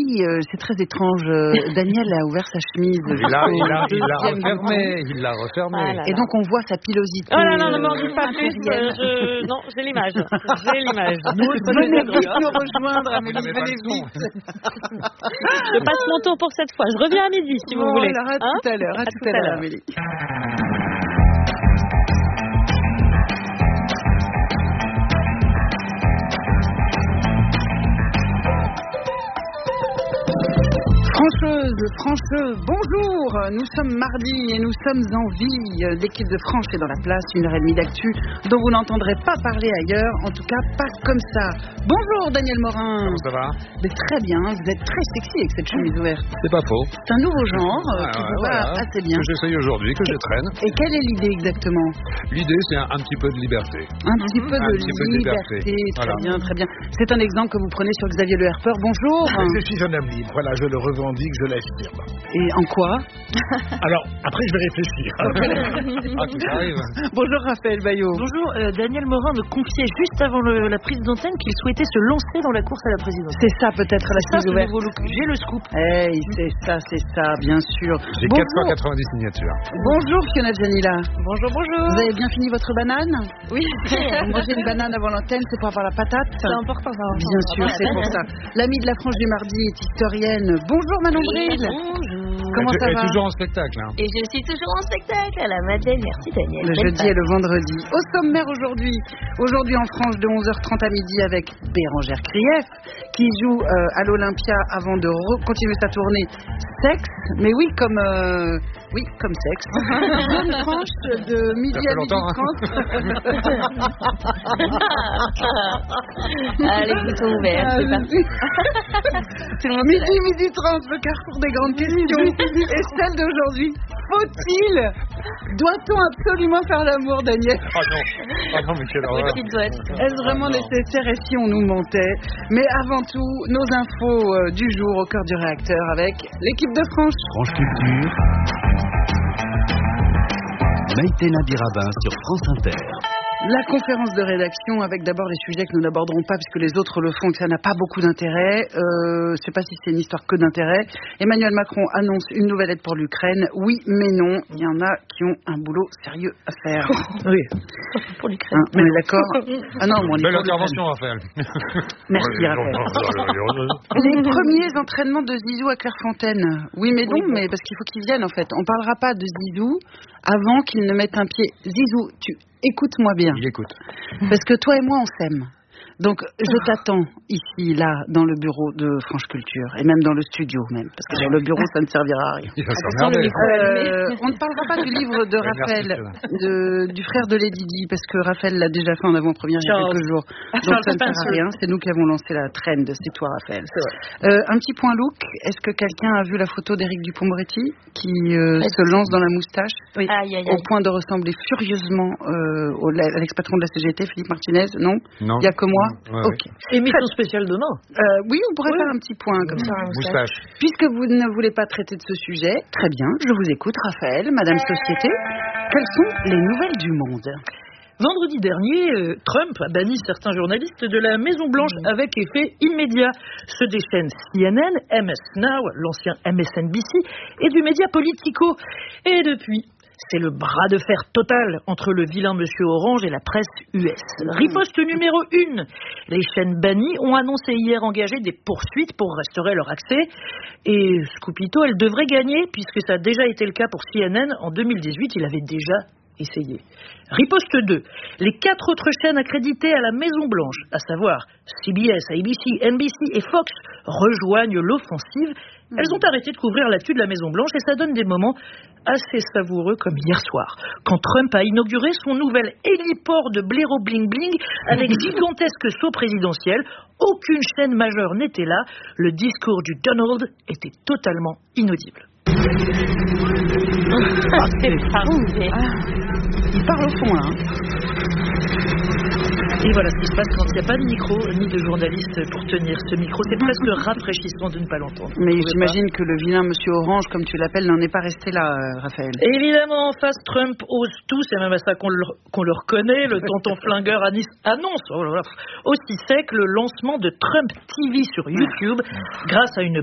c'est très étrange. Daniel a ouvert sa chemise. Il l'a refermé. Ah, et donc on voit sa pilosité. Oh là là, ne m'en dites pas plus. Non, j'ai l'image. Venez vite nous rejoindre, Amélie. Venez vite. Je passe mon tour pour cette fois. Je reviens à midi, si vous voulez. Alors, à tout à l'heure, Amélie. Francheuse, bonjour. Nous sommes mardi et nous sommes en vie. L'équipe de Franche est dans la place, 1h30 d'actu dont vous n'entendrez pas parler ailleurs, en tout cas pas comme ça. Bonjour Daniel Morin. Comment ça va? Mais très bien, vous êtes très sexy avec cette chemise ouverte. C'est pas faux. C'est un nouveau genre qui vous va assez bien. Que j'essaye aujourd'hui, que je traîne. Et quelle est l'idée exactement? L'idée, c'est un petit peu de liberté. Un petit peu de liberté. Très bien, très bien. C'est un exemple que vous prenez sur Xavier Le Herpeur. Bonjour. Je suis un homme libre, voilà, je le revendique, je l'affirme. Et en quoi? Alors, après, je vais réfléchir. Tout arrive. Bonjour Raphaël Baillot. Bonjour, Daniel Morin me confiait juste avant la prise d'antenne qu'il souhaitait se lancer dans la course à la présidence. C'est ça peut-être la chemise ouverte. J'ai le scoop. C'est ça, bien sûr. J'ai 490 signatures. Bonjour Fiona Janila. Bonjour. Vous avez bien fini votre banane? Oui. Vous mangez une banane avant l'antenne, c'est pour avoir la patate? C'est important. Bien sûr, c'est pour ça. L'amie de la Franche du mardi est historienne. Bonjour Manon Bril. Bonjour. Comment ça va? Elle est toujours en spectacle. Hein. Et je suis toujours en spectacle à la Madeleine. Merci Daniel. Le jeudi et le vendredi. Au sommaire aujourd'hui en France de 11h30 à midi avec Bérangère Krief qui joue à l'Olympia avant de continuer sa tournée Sexe. Mais oui, comme sexe. Zone franche de midi à midi 30. Allez, bouton ouvert, c'est parti. Midi 30, le carrefour des grandes questions. Et celle d'aujourd'hui, doit-on absolument faire l'amour, Daniel? Ah non, mais quelle horreur. Est-ce vraiment nécessaire et si on nous mentait? Mais avant tout, nos infos du jour au cœur du réacteur avec l'équipe de France. France Culture. Maïté Nabirabin sur France Inter. La conférence de rédaction avec d'abord les sujets que nous n'aborderons pas puisque les autres le font et que ça n'a pas beaucoup d'intérêt. Je ne sais pas si c'est une histoire que d'intérêt. Emmanuel Macron annonce une nouvelle aide pour l'Ukraine. Oui, mais non. Il y en a qui ont un boulot sérieux à faire. Oui. Pour l'Ukraine. On est d'accord? Ah non, on est belle intervention, Raphaël. Merci, Raphaël. Les premiers entraînements de Zizou à Clairefontaine. Oui, mais non, mais parce qu'il faut qu'ils viennent en fait. On ne parlera pas de Zizou avant qu'il ne mette un pied. Zizou, écoute-moi bien. Il écoute. Parce que toi et moi, on s'aime. Donc, je t'attends ici, là, dans le bureau de Franche Culture, et même dans le studio, même, parce que dans le bureau, ça ne servira à rien. On ne parlera pas du livre de Raphaël, du frère de Lady Di, parce que Raphaël l'a déjà fait en avant-première il y a quelques jours. Donc, ça ne sert à rien. C'est nous qui avons lancé la trend. C'est toi, Raphaël. Un petit point look. Est-ce que quelqu'un a vu la photo d'Éric Dupond-Moretti qui se lance dans la moustache au point de ressembler furieusement à l'ex-patron de la CGT, Philippe Martinez? Non. Il n'y a que moi. Ok. Émission spéciale demain. Oui, on pourrait faire un petit point comme ça. Moustache. Puisque vous ne voulez pas traiter de ce sujet, très bien, je vous écoute, Raphaël, Madame Société. Quelles sont les nouvelles du monde? Vendredi dernier, Trump a banni certains journalistes de la Maison-Blanche avec effet immédiat. Ceux des chaînes CNN, MS Now, l'ancien MSNBC, et du média Politico. Et depuis, c'est le bras de fer total entre le vilain monsieur Orange et la presse US. Riposte numéro 1. Les chaînes bannies ont annoncé hier engager des poursuites pour restaurer leur accès. Et Scoopito, elle devrait gagner, puisque ça a déjà été le cas pour CNN. En 2018, il avait déjà essayé. Riposte 2. Les 4 autres chaînes accréditées à la Maison-Blanche, à savoir CBS, ABC, NBC et Fox, rejoignent l'offensive. Elles ont arrêté de couvrir l'actu de la Maison-Blanche et ça donne des moments assez savoureux comme hier soir, quand Trump a inauguré son nouvel héliport de blaireau bling-bling avec gigantesque saut présidentiel. Aucune chaîne majeure n'était là. Le discours du Donald était totalement inaudible. Il parle au fond, là. Et voilà ce qui se passe quand il n'y a pas de micro ni de journaliste pour tenir ce micro. C'est presque rafraîchissant de ne pas l'entendre. Mais j'imagine que le vilain monsieur Orange, comme tu l'appelles, n'en est pas resté là, Raphaël. Évidemment, en face, Trump ose tout. C'est même à ça qu'on le reconnaît. Le tonton flingueur à Nice annonce aussi sec le lancement de Trump TV sur YouTube grâce à une